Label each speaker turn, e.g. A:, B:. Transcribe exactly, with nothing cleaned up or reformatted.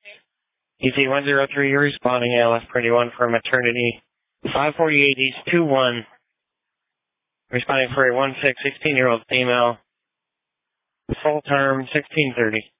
A: E T one zero three, you're responding, A L S Pretty One for maternity five forty-eight East two one. Responding for a one six, sixteen-year-old female. Full term, sixteen thirty.